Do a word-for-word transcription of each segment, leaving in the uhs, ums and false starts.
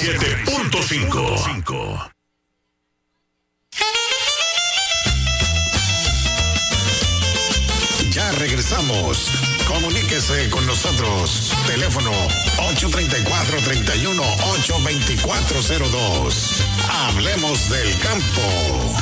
siete punto cinco. Ya regresamos. Comuníquese con nosotros. Teléfono ocho tres cuatro, tres uno, ocho dos cuatro cero dos. Hablemos del campo.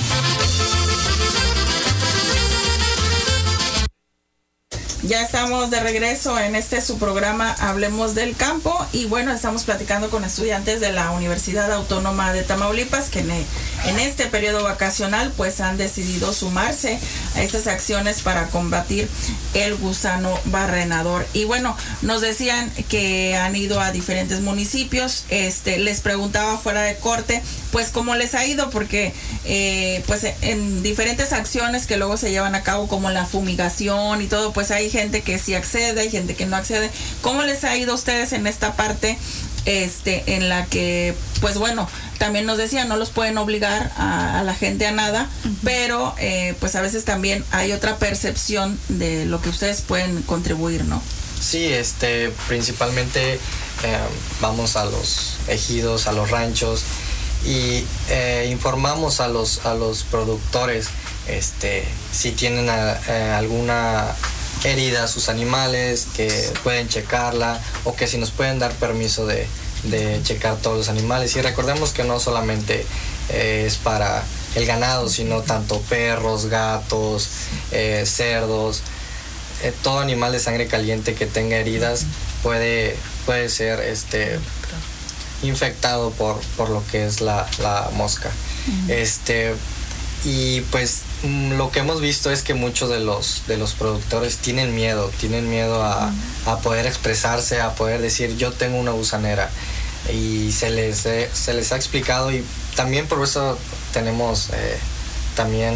Ya estamos de regreso en este su programa Hablemos del Campo y bueno, estamos platicando con estudiantes de la Universidad Autónoma de Tamaulipas que en, en este periodo vacacional pues han decidido sumarse a estas acciones para combatir el gusano barrenador. Y bueno, nos decían que han ido a diferentes municipios. Este, les preguntaba fuera de corte pues cómo les ha ido, porque eh, pues en diferentes acciones que luego se llevan a cabo como la fumigación y todo, pues hay gente que sí accede, hay gente que no accede. ¿Cómo les ha ido a ustedes en esta parte este en la que pues bueno, también nos decían no los pueden obligar a, a la gente a nada, uh-huh. pero eh, pues a veces también hay otra percepción de lo que ustedes pueden contribuir, ¿no? Sí, este principalmente eh, vamos a los ejidos, a los ranchos y eh, informamos a los a los productores este si tienen a, a alguna herida a sus animales, que pueden checarla o que si nos pueden dar permiso de, de checar todos los animales. Y recordemos que no solamente eh, es para el ganado, sino tanto perros, gatos, eh, cerdos, eh, todo animal de sangre caliente que tenga heridas puede, puede ser este, infectado por, por lo que es la, la mosca. Uh-huh. Este, y pues lo que hemos visto es que muchos de los de los productores tienen miedo, tienen miedo a, a poder expresarse, a poder decir yo tengo una gusanera, y se les eh, se les ha explicado, y también por eso tenemos eh, también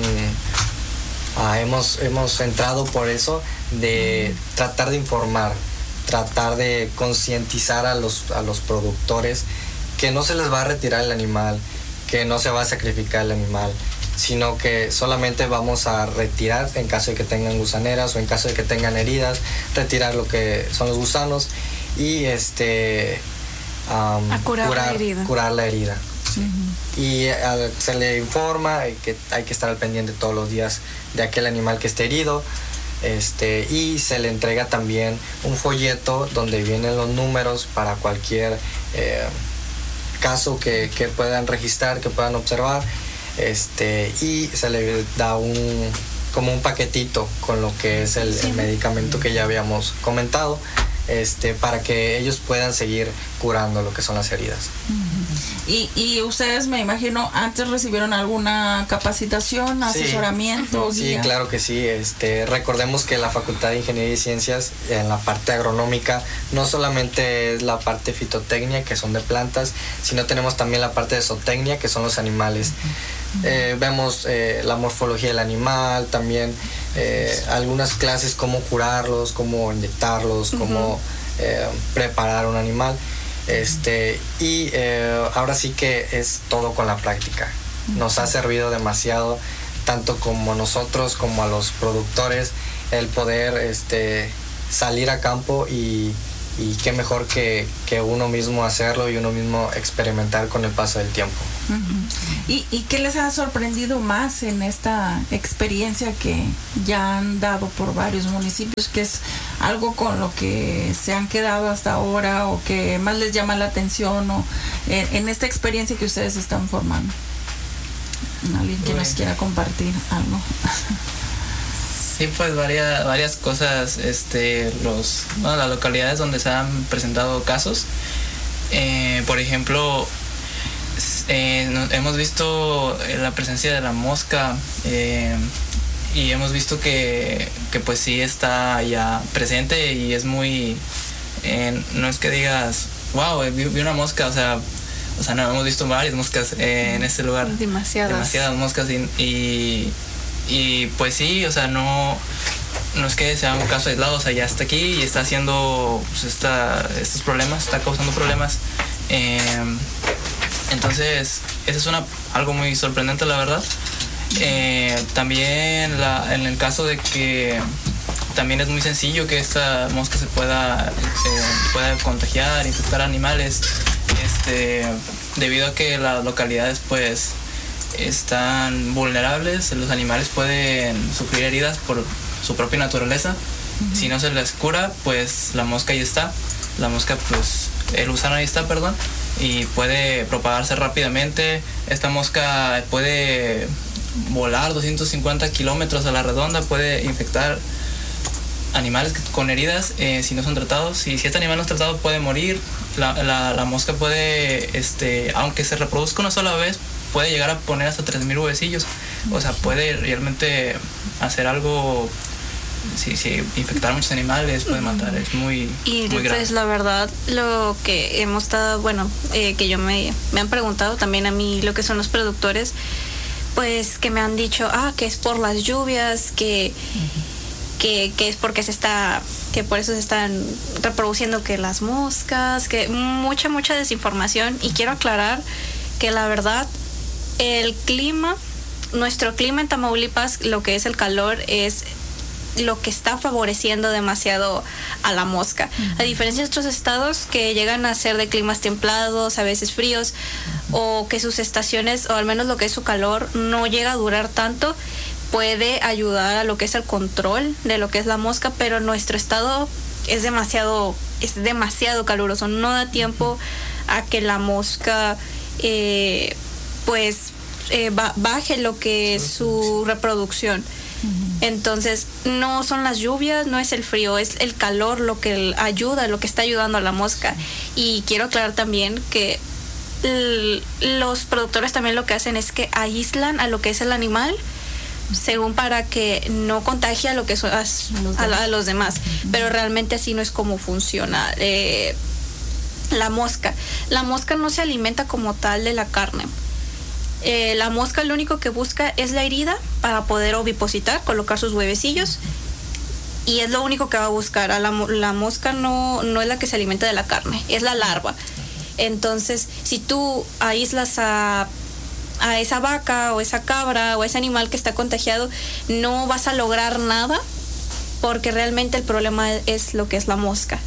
ah, hemos hemos entrado por eso de tratar de informar, tratar de concientizar a los a los productores que no se les va a retirar el animal, que no se va a sacrificar el animal, sino que solamente vamos a retirar en caso de que tengan gusaneras o en caso de que tengan heridas, retirar lo que son los gusanos y este um, a curar, curar, la herida. curar la herida. Sí. Uh-huh. Y uh, se le informa que hay que estar al pendiente todos los días de aquel animal que esté herido, este, y se le entrega también un folleto donde vienen los números para cualquier eh, caso que, que puedan registrar, que puedan observar. Este, y se le da un como un paquetito con lo que es el, el medicamento que ya habíamos comentado, este, para que ellos puedan seguir curando lo que son las heridas. Uh-huh. y, y ustedes, me imagino, antes recibieron alguna capacitación, asesoramiento. Sí, sí, claro que sí. Este, recordemos que la Facultad de Ingeniería y Ciencias, en la parte agronómica, no solamente es la parte fitotecnia, que son de plantas, sino tenemos también la parte de zootecnia, que son los animales. Uh-huh. Eh, vemos eh, la morfología del animal, también eh, algunas clases, cómo curarlos, cómo inyectarlos, uh-huh. cómo eh, preparar un animal. Este, y eh, ahora sí que es todo con la práctica. Nos ha servido demasiado, tanto como nosotros como a los productores, el poder este, salir a campo y, y qué mejor que, que uno mismo hacerlo y uno mismo experimentar con el paso del tiempo. Uh-huh. ¿Y, ¿Y qué les ha sorprendido más en esta experiencia que ya han dado por varios municipios, que es algo con lo que se han quedado hasta ahora o que más les llama la atención o en, en esta experiencia que ustedes están formando? ¿Alguien que nos quiera compartir algo? Sí, pues varias, varias cosas, este, los, bueno, las localidades donde se han presentado casos, eh, por ejemplo, eh, no, hemos visto la presencia de la mosca eh, y hemos visto que, que pues sí está ya presente y es muy, eh, no es que digas, wow, vi, vi una mosca, o sea, o sea, no, hemos visto varias moscas eh, en este lugar. Demasiadas. Demasiadas moscas y, y Y pues sí, o sea, no, no es que sea un caso aislado, o sea, ya está aquí y está haciendo pues, esta, estos problemas, está causando problemas. Eh, entonces, eso es una, algo muy sorprendente, la verdad. Eh, también la, en el caso de que también es muy sencillo que esta mosca se pueda, se pueda contagiar, infectar animales. este, debido a que las localidades pues están vulnerables, los animales pueden sufrir heridas por su propia naturaleza. Uh-huh. Si no se les cura, pues la mosca ahí está, la mosca pues, el gusano ahí está, perdón, y puede propagarse rápidamente. Esta mosca puede volar doscientos cincuenta kilómetros a la redonda, puede infectar animales con heridas eh, si no son tratados, y si este animal no es tratado puede morir. La, la, la mosca puede, este, aunque se reproduzca una sola vez, puede llegar a poner hasta tres mil huevecillos. O sea, puede realmente hacer algo, si, si infectar a muchos animales, puede matar, es muy, y muy grave. Pues la verdad, lo que hemos estado, bueno, eh, que yo me, me han preguntado también a mí, lo que son los productores, pues que me han dicho, ah, que es por las lluvias, que... Uh-huh. Que, que es porque se está, que por eso se están reproduciendo que las moscas, que mucha, mucha desinformación. Y quiero aclarar que la verdad, el clima, nuestro clima en Tamaulipas, lo que es el calor, es lo que está favoreciendo demasiado a la mosca. Uh-huh. A diferencia de otros estados que llegan a ser de climas templados, a veces fríos, uh-huh. o que sus estaciones, o al menos lo que es su calor, no llega a durar tanto, puede ayudar a lo que es el control de lo que es la mosca, pero nuestro estado es demasiado, es demasiado caluroso, no da tiempo a que la mosca eh, pues eh, ba- baje lo que es su reproducción. Entonces no son las lluvias, no es el frío, es el calor lo que ayuda, lo que está ayudando a la mosca. Y quiero aclarar también que l- los productores también lo que hacen es que aíslan a lo que es el animal, según para que no contagie a lo que son a, a, a los demás, pero realmente así no es como funciona eh, la mosca. La mosca no se alimenta como tal de la carne. Eh, la mosca lo único que busca es la herida para poder ovipositar, colocar sus huevecillos, y es lo único que va a buscar. A la, la mosca no, no es la que se alimenta de la carne, es la larva. Entonces, si tú aíslas a a esa vaca o esa cabra o ese animal que está contagiado, no vas a lograr nada, porque realmente el problema es lo que es la mosca.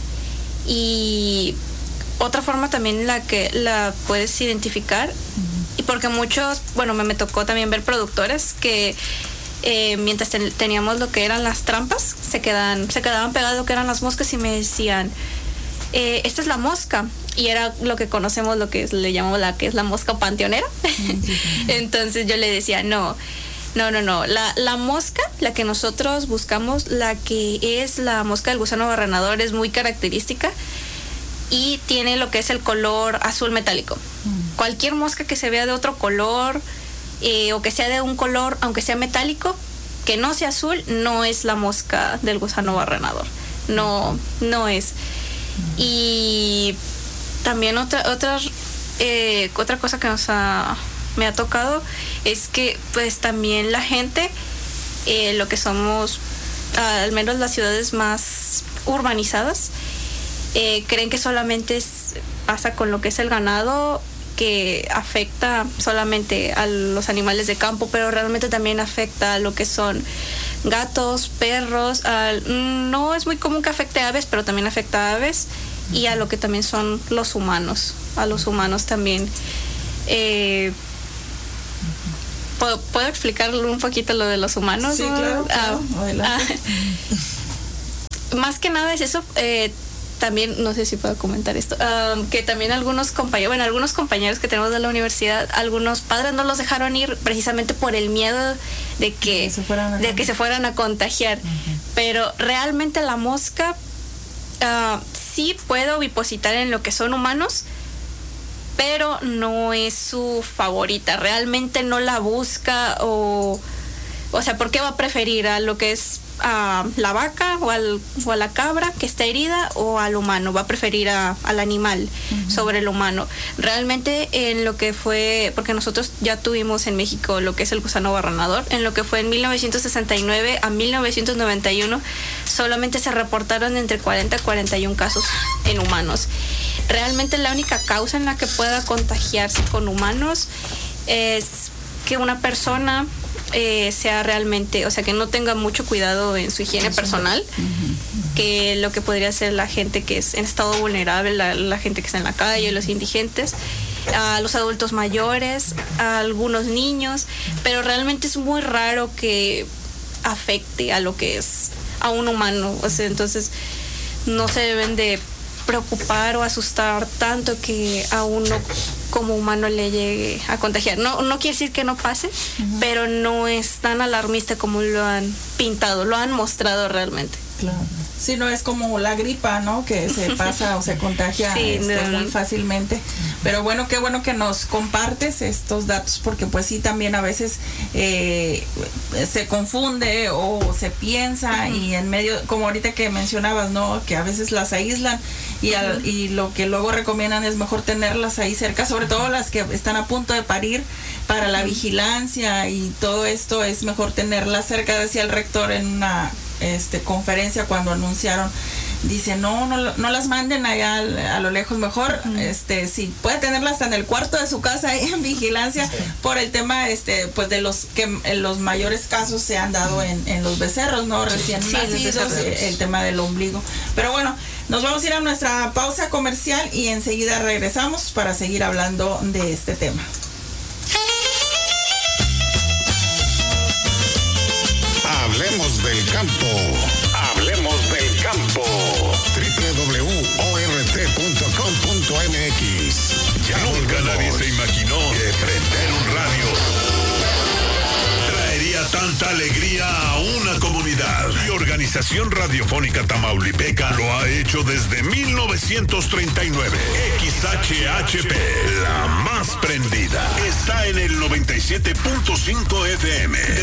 Y otra forma también en la que la puedes identificar, y porque muchos, bueno, me, me tocó también ver productores que eh, mientras ten, teníamos lo que eran las trampas, se quedan, se quedaban pegados lo que eran las moscas y me decían, eh, esta es la mosca. Y era lo que conocemos, lo que es, le llamamos la que es la mosca panteonera. Entonces yo le decía, no, no, no, no. La, la mosca, la que nosotros buscamos, la que es la mosca del gusano barrenador, es muy característica y tiene lo que es el color azul metálico. Mm. Cualquier mosca que se vea de otro color eh, o que sea de un color, aunque sea metálico, que no sea azul, no es la mosca del gusano barrenador. No, no es. Mm. Y también otra otra eh, otra cosa que nos ha, me ha tocado es que pues también la gente, eh, lo que somos, al menos las ciudades más urbanizadas, eh, creen que solamente es, pasa con lo que es el ganado, que afecta solamente a los animales de campo, pero realmente también afecta a lo que son gatos, perros. Al, no es muy común que afecte a aves, pero también afecta a aves. Y a lo que también son los humanos, a los humanos también. Eh, ¿puedo, ¿Puedo explicar un poquito lo de los humanos? Sí, claro, claro. Ah, adelante. Ah, más que nada es eso. Eh, también, no sé si puedo comentar esto, um, que también algunos compañeros, bueno, algunos compañeros que tenemos de la universidad, algunos padres no los dejaron ir precisamente por el miedo de que, que se fueran a, de que se fueran a contagiar. Uh-huh. Pero realmente la mosca Uh, sí puede ovipositar en lo que son humanos, pero no es su favorita. Realmente no la busca, o o sea, ¿por qué va a preferir a lo que es a la vaca o, al, o a la cabra que está herida, o al humano? Va a preferir a, al animal uh-huh. sobre el humano. Realmente en lo que fue, porque nosotros ya tuvimos en México lo que es el gusano barrenador, en lo que fue en mil novecientos sesenta y nueve a mil novecientos noventa y uno, solamente se reportaron entre cuarenta a cuarenta y uno casos en humanos. Realmente la única causa en la que pueda contagiarse con humanos es que una persona eh, sea realmente, o sea, que no tenga mucho cuidado en su higiene personal, uh-huh. que lo que podría ser la gente que es en estado vulnerable, la, la gente que está en la calle, los indigentes, a los adultos mayores, a algunos niños, pero realmente es muy raro que afecte a lo que es a un humano. O sea, entonces no se deben de preocupar o asustar tanto que a uno como humano le llegue a contagiar. No, no quiere decir que no pase, uh-huh. pero no es tan alarmista como lo han pintado, lo han mostrado realmente. Claro. Sí, no es como la gripa, ¿no? Que se pasa o se contagia sí, este, no. muy fácilmente. Pero bueno, qué bueno que nos compartes estos datos, porque pues sí, también a veces eh, se confunde o se piensa uh-huh. y en medio, como ahorita que mencionabas, ¿no? Que a veces las aíslan y, al, uh-huh. y lo que luego recomiendan es mejor tenerlas ahí cerca, sobre todo las que están a punto de parir, para la uh-huh. vigilancia y todo esto es mejor tenerlas cerca, decía el rector en una este conferencia cuando anunciaron, dice no no no las manden allá a, a lo lejos, mejor uh-huh. este si puede tenerlas hasta en el cuarto de su casa ahí en vigilancia, sí. por el tema este pues de los que los mayores casos se han dado en, en los becerros, no recién sí, nacidos, el, el tema del ombligo. Pero bueno, nos vamos a ir a nuestra pausa comercial y enseguida regresamos para seguir hablando de este tema. Hablemos del campo. Hablemos del campo. doble u doble u doble u punto o r t punto com punto m x. Ya nunca nadie se imaginó que prender un radio traería tanta alegría a una comunidad. Y Organización Radiofónica Tamaulipeca lo ha hecho desde mil novecientos treinta y nueve. X H H P, la más prendida, está en el noventa y siete punto cinco F M.